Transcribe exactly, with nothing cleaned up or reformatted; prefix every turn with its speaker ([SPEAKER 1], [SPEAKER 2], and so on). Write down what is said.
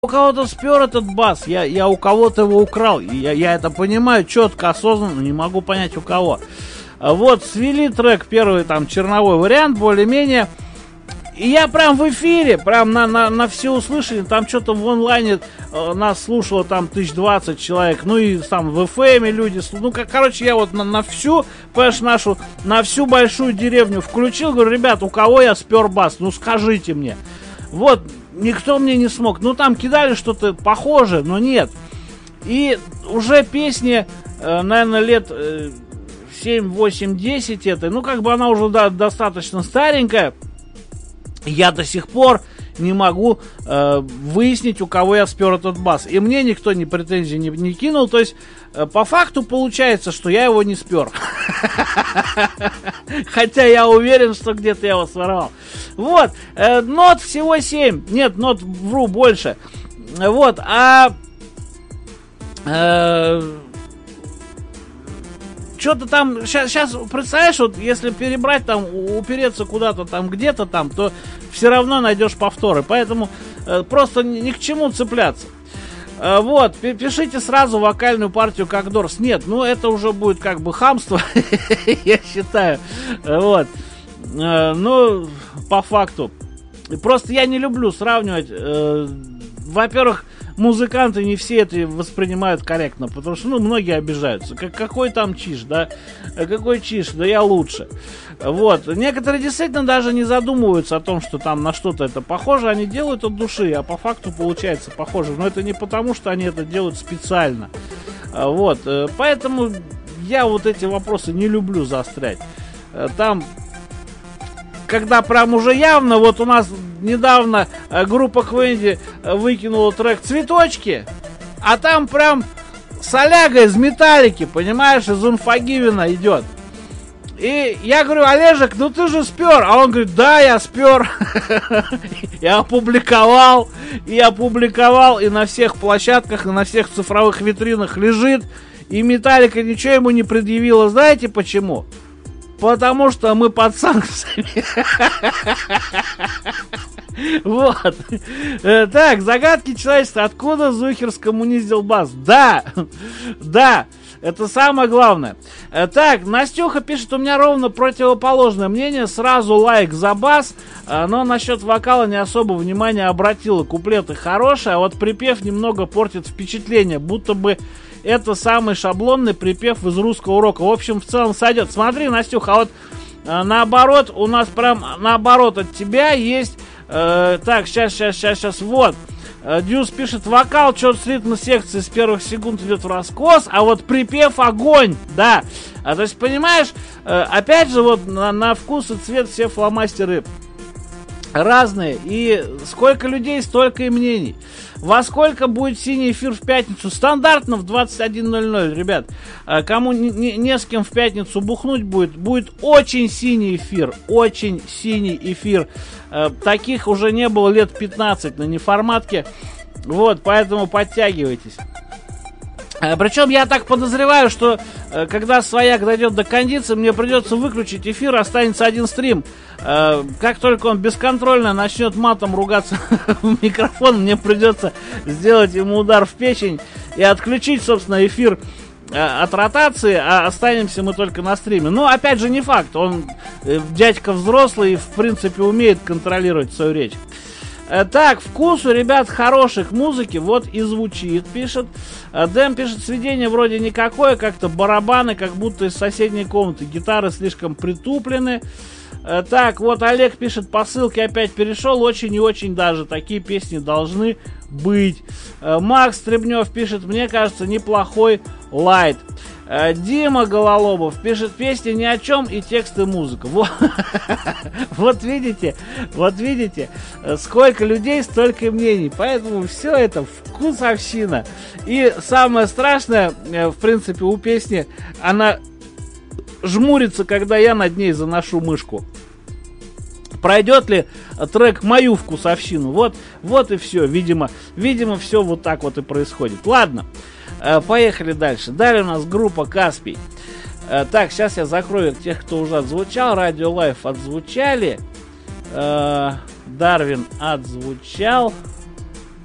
[SPEAKER 1] у кого-то спер этот бас, я, я у кого-то его украл. Я, я это понимаю четко, осознанно, не могу понять у кого. Вот, свели трек, первый там черновой вариант, более-менее. И я прям в эфире, прям на, на, на все услышали, там что-то в онлайне э, нас слушало там тысяч двадцать человек, ну и там в эф эм люди, ну как, короче, я вот на, на всю, понимаешь, нашу, на всю большую деревню включил, говорю, ребят, у кого я спер бас, ну скажите мне. Вот, никто мне не смог, ну там кидали что-то похожее, но нет. И уже песни, э, наверное, лет... Э, семь, восемь, десять этой, ну как бы она уже да, достаточно старенькая, я до сих пор не могу э, выяснить, у кого я спер этот бас, и мне никто ни претензий не, не кинул, то есть э, по факту получается, что я его не спер, хотя я уверен, что где-то я его своровал. Вот, э, нот всего семь, нет, нот, вру, больше, вот, а... Э, что-то там, сейчас, сейчас, представляешь, вот если перебрать там, упереться куда-то там, где-то там, то все равно найдешь повторы. Поэтому э, просто ни, ни к чему цепляться. Э, вот, пишите сразу вокальную партию как Дорс. Нет, ну это уже будет как бы хамство, я считаю. Вот. Э, ну, по факту. Просто я не люблю сравнивать. Э, во-первых, музыканты не все это воспринимают корректно, потому что, ну, многие обижаются. Как, какой там чиш, да? Какой чиш, да я лучше. Вот. Некоторые действительно даже не задумываются о том, что там на что-то это похоже. Они делают от души, а по факту получается похоже. Но это не потому, что они это делают специально. Вот. Поэтому я вот эти вопросы не люблю заострять. Там... Когда прям уже явно, вот у нас недавно э, группа Квенди э, выкинула трек «Цветочки», а там прям соляга из Металлики, понимаешь, из Unforgiven идет. И я говорю, Олежек, ну ты же спер. А он говорит, да, я спер. Я опубликовал, и опубликовал, и на всех площадках, и на всех цифровых витринах лежит. И Металлика ничего ему не предъявила. Знаете почему? Потому что мы под санкциями. Вот. Так, загадки человечества. Откуда Зухер скоммуниздил бас? Да, да, это самое главное. Так, Настюха пишет, у меня ровно противоположное мнение. Сразу лайк за бас. Но насчет вокала не особо внимания обратила. Куплеты хорошие, а вот припев немного портит впечатление. Будто бы это самый шаблонный припев из русского урока. В общем, в целом сойдет. Смотри, Настюха, а вот э, наоборот, у нас прям наоборот от тебя есть... Э, так, сейчас, сейчас, сейчас, сейчас, вот. Э, Дюс пишет, вокал, что-то с ритма секции с первых секунд идет в раскос, а вот припев огонь, да. А, то есть, понимаешь, э, опять же, вот на, на вкус и цвет все фломастеры разные, и сколько людей, столько и мнений. Во сколько будет синий эфир в пятницу? Стандартно в двадцать один ноль ноль, ребят. Кому не, не, не с кем в пятницу бухнуть будет, будет очень синий эфир, очень синий эфир. Таких уже не было лет пятнадцать на неформатке. Вот, поэтому подтягивайтесь. Причем я так подозреваю, что когда Свояк дойдет до кондиции, мне придется выключить эфир, останется один стрим. Как только он бесконтрольно начнет матом ругаться в микрофон, мне придется сделать ему удар в печень и отключить, собственно, эфир от ротации, а останемся мы только на стриме. Но, опять же, не факт. Он дядька взрослый и, в принципе, умеет контролировать свою речь. Так, вкус у ребят хороших музыки, вот и звучит, пишет. Дэм пишет, сведение вроде никакое, как-то барабаны, как будто из соседней комнаты. Гитары слишком притуплены. Так, вот Олег пишет, по ссылке опять перешел, очень и очень даже. Такие песни должны быть. Макс Требнев пишет, мне кажется, неплохой лайт. Дима Гололобов пишет, песни ни о чем и тексты музыка. Вот, вот видите, вот видите, сколько людей, столько и мнений. Поэтому все это вкусовщина. И самое страшное, в принципе, у песни, она жмурится, когда я над ней заношу мышку. Пройдет ли трек мою вкусовщину? Вот, вот и все. Видимо, видимо, все вот так вот и происходит. Ладно. Поехали дальше. Далее у нас группа Каспий. Так, сейчас я закрою тех, кто уже отзвучал. Радио Лайф отзвучали. Дарвин отзвучал.